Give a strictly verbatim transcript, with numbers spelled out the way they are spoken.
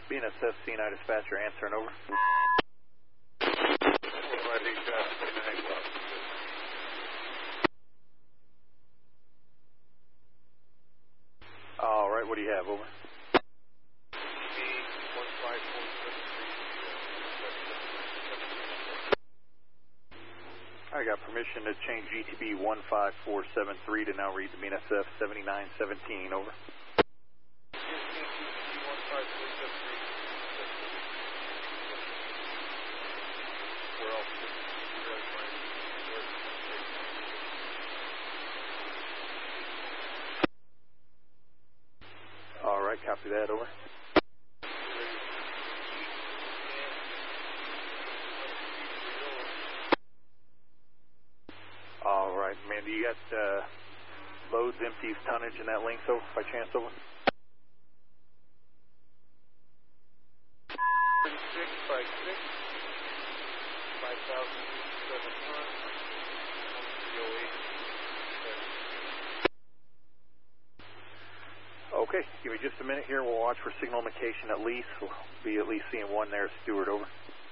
B N S F C nine dispatcher answering over. All right, what do you have? Over. I got permission to change G T B one five four seven three to now read the B N S F seventy-nine seventeen. Over. All right, copy that. Over. All right, man, do you got uh, loads, empties, tonnage in that link, so by chance? Over. thirty-six by six, five thousand seven tons, one three oh eight. Okay, give me just a minute here. We'll watch for signal indication at least. We'll be at least seeing one there, Stewart. Over.